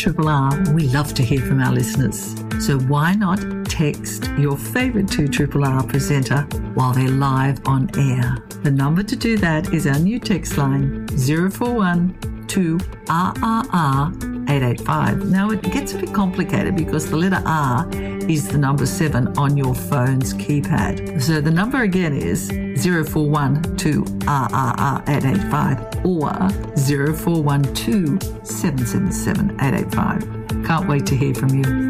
2RRR, we love to hear from our listeners. So why not text your favourite 2RRR presenter while they're live on air? The number to do that is our new text line, 041 2RRR 885. Now, it gets a bit complicated because the letter R is the number 7 on your phone's keypad. So the number again is 041 2RRR 885 or 0412 777 885. Can't wait to hear from you.